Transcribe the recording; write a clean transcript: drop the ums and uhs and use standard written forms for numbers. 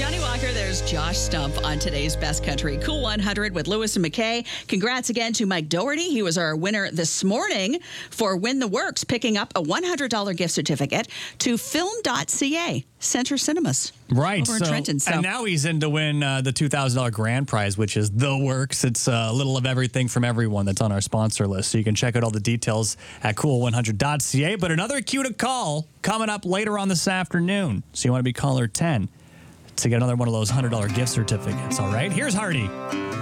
Johnny Walker, there's Josh Stump on today's Best Country Cool 100 with Lewis and McKay. Congrats again to Mike Doherty. He was our winner this morning for Win the Works, picking up a $100 gift certificate to film.ca, Center Cinemas. Right. Over in Trenton. So. And now he's in to win the $2,000 grand prize, which is The Works. It's a little of everything from everyone that's on our sponsor list. So you can check out all the details at cool100.ca. But another cue to call coming up later on this afternoon. So you want to be caller 10 to get another one of those $100 gift certificates. All right. Here's Hardy.